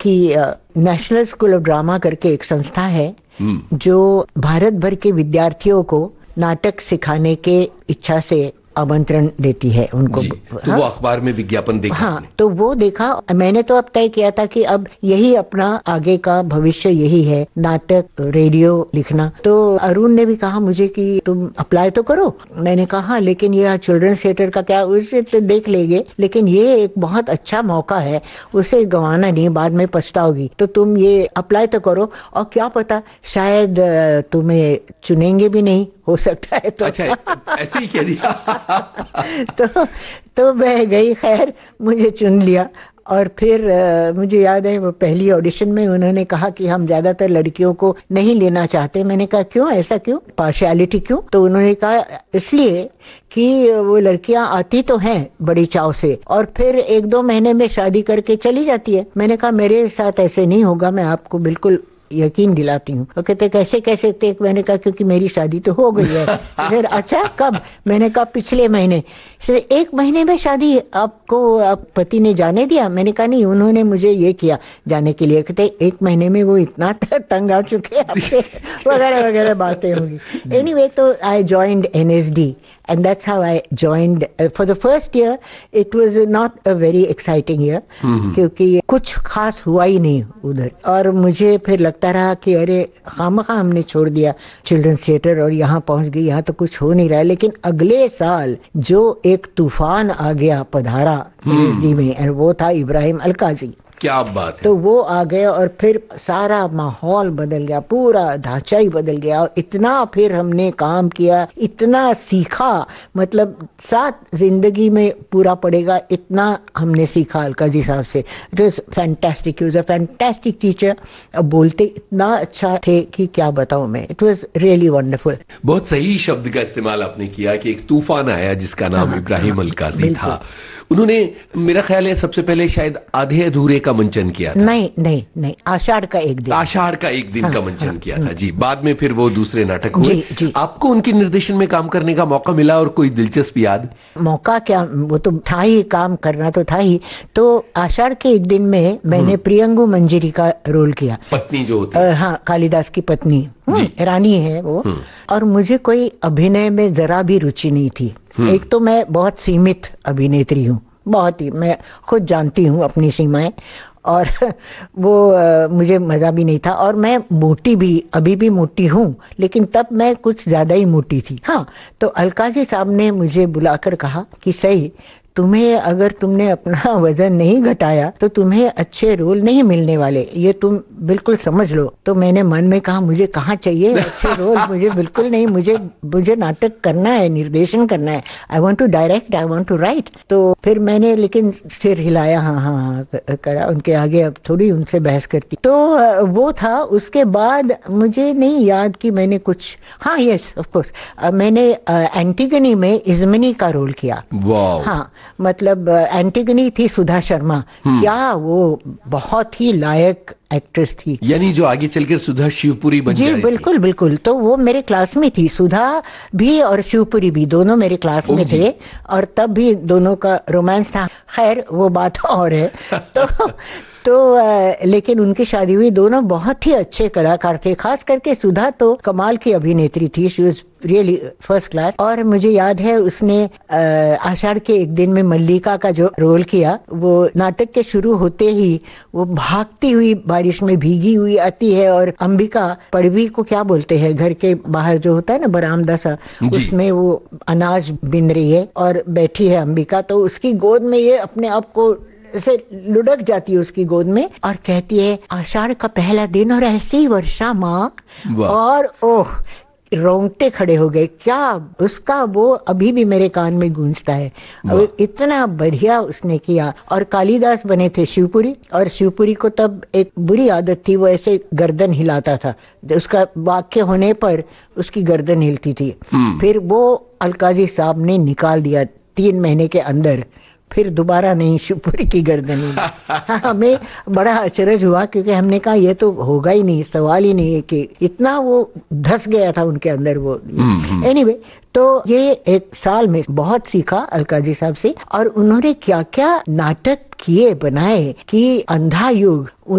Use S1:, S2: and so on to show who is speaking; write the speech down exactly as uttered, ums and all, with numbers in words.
S1: कि national school of drama करके एक संस्था है जो भारत भर के विद्यार्थियों को नाटक सिखाने के इच्छा से आमंत्रण देती है उनको।
S2: तो हाँ? वो अखबार में विज्ञापन देखा
S1: हाँ
S2: आपने?
S1: तो वो देखा। मैंने तो अब तय किया था कि अब यही अपना आगे का भविष्य यही है, नाटक रेडियो लिखना। तो अरुण ने भी कहा मुझे कि तुम अप्लाई तो करो। मैंने कहा हाँ, लेकिन ये चिल्ड्रंस थिएटर का क्या, उसे तो देख लेंगे, लेकिन ये एक बहुत अच्छा मौका है, उसे गंवाना नहीं, बाद में पछताओगी, तो तुम ये अप्लाई तो करो, और क्या पता शायद तुम्हें चुनेंगे भी नहीं, हो सकता है। तो
S2: अच्छा, ऐसे ही कह दिया।
S1: तो तो मैं गई, खैर मुझे चुन लिया। और फिर आ, मुझे याद है वो पहली ऑडिशन में उन्होंने कहा कि हम ज्यादातर लड़कियों को नहीं लेना चाहते। मैंने कहा क्यों, ऐसा क्यों, पार्शियलिटी क्यों? तो उन्होंने कहा इसलिए कि वो लड़कियां आती तो हैं बड़ी चाव से और फिर एक दो महीने में शादी करके चली जाती है। मैंने कहा मेरे साथ ऐसे नहीं होगा, मैं आपको बिल्कुल यकीन दिलाती हूँ। वो कहते कैसे कैसे थे? मैंने कहा क्योंकि मेरी शादी तो हो गई है। फिर अच्छा कब? मैंने कहा पिछले महीने। एक महीने में शादी आपको आप पति ने जाने दिया? मैंने कहा नहीं, उन्होंने मुझे ये किया जाने के लिए। कहते एक महीने में वो इतना तंग आ चुके हैं आपसे, वगैरह वगैरह बातें होंगी। एनीवे, तो I joined N S D and that's how I joined. Uh, for the first year it was not a very exciting year क्योंकि कुछ खास हुआ ही नहीं उधर, और मुझे फिर लगता रहा कि अरे खामखा हमने छोड़ दिया चिल्ड्रंस थिएटर और यहाँ पहुंच गई, यहाँ तो कुछ हो नहीं रहा है। लेकिन अगले साल जो एक तूफान आ गया, पधारा एन एस डी में, और वो था इब्राहिम अलकाजी।
S2: क्या बात है।
S1: तो वो आ गए और फिर सारा माहौल बदल गया, पूरा ढांचा ही बदल गया, और इतना फिर हमने काम किया, इतना सीखा, मतलब साथ जिंदगी में पूरा पड़ेगा इतना हमने सीखा अलकाजी साहब से। It was fantastic, he was a fantastic teacher. अब बोलते इतना अच्छा थे कि क्या बताऊं मैं, इट वाज रियली वंडरफुल।
S2: बहुत सही शब्द का इस्तेमाल आपने किया कि एक तूफान आया जिसका नाम हाँ, इब्राहिम हाँ, अलकाजी था। उन्होंने मेरा ख्याल है सबसे पहले शायद आधे अधूरे का मंचन किया था।
S1: नहीं नहीं नहीं, आषाढ़ का एक दिन,
S2: आषाढ़ का एक दिन हाँ, का मंचन हाँ, किया था जी। बाद में फिर वो दूसरे नाटक हुए।
S1: जी, जी।
S2: आपको उनके निर्देशन में काम करने का मौका मिला और कोई दिलचस्प याद? मौका
S1: क्या, वो तो था ही, काम करना तो था ही। तो आषाढ़ के एक दिन में मैंने प्रियंगु मंजरी का रोल किया,
S2: पत्नी जो होती है।
S1: हाँ, कालिदास की पत्नी, रानी है वो। और मुझे कोई अभिनय में जरा भी रुचि नहीं थी। एक तो मैं बहुत सीमित अभिनेत्री हूँ, बहुत ही, मैं खुद जानती हूँ अपनी सीमाएं, और वो आ, मुझे मजा भी नहीं था। और मैं मोटी भी, अभी भी मोटी हूँ, लेकिन तब मैं कुछ ज्यादा ही मोटी थी। हाँ, तो अलकाजी साहब ने मुझे बुलाकर कहा कि सही, तुम्हें अगर तुमने अपना वजन नहीं घटाया तो तुम्हें अच्छे रोल नहीं मिलने वाले, ये तुम बिल्कुल समझ लो। तो मैंने मन में कहा मुझे कहाँ चाहिए अच्छे रोल, मुझे बिल्कुल नहीं, मुझे मुझे नाटक करना है, निर्देशन करना है, I want to direct, I want to right. तो फिर मैंने लेकिन सिर हिलाया, हाँ हाँ हाँ करा, उनके आगे अब थोड़ी उनसे बहस करती। तो वो था। उसके बाद मुझे नहीं याद कि मैंने कुछ, हाँ यस ऑफ कोर्स, मैंने एंटिगनी में इज़्मिनी का रोल किया। हाँ, मतलब एंटिगनी थी सुधा शर्मा, क्या वो बहुत ही लायक एक्ट्रेस थी।
S2: यानी जो आगे चलकर सुधा शिवपुरी बन
S1: जी बिल्कुल बिल्कुल। तो वो मेरे क्लास में थी, सुधा भी और शिवपुरी भी, दोनों मेरे क्लास में थे, और तब भी दोनों का रोमांस था। खैर वो बात और है। तो तो आ, लेकिन उनकी शादी हुई, दोनों बहुत ही अच्छे कलाकार थे, खास करके सुधा तो कमाल की अभिनेत्री थी, she was really first class. और मुझे याद है उसने आषाढ़ के एक दिन में मल्लिका का जो रोल किया, वो नाटक के शुरू होते ही वो भागती हुई बारिश में भीगी हुई आती है, और अंबिका, पड़वी को क्या बोलते हैं, घर के बाहर जो होता है ना बरामदा सा, उसमें वो अनाज बिन रही है और बैठी है अंबिका, तो उसकी गोद में ये अपने आप को ऐसे लुढ़क जाती है उसकी गोद में और कहती है आषाढ़ का पहला दिन और ऐसी वर्षा माँ, और ओह रोंगटे खड़े हो गए। क्या उसका वो अभी भी मेरे कान में गूंजता है, इतना बढ़िया उसने किया। और कालिदास बने थे शिवपुरी, और शिवपुरी को तब एक बुरी आदत थी, वो ऐसे गर्दन हिलाता था, उसका वाक्य होने पर उसकी गर्दन हिलती थी। फिर वो अलकाजी साहब ने निकाल दिया तीन महीने के अंदर, फिर दोबारा नहीं शिवपुरी की गर्दन हुई। हमें बड़ा अचरज हुआ, क्योंकि हमने कहा ये तो होगा ही नहीं, सवाल ही नहीं है, कि इतना वो धस गया था उनके अंदर वो। एनीवे, तो ये एक साल में बहुत सीखा अलकाजी साहब से, और उन्होंने क्या क्या नाटक किए बनाए कि अंधा युग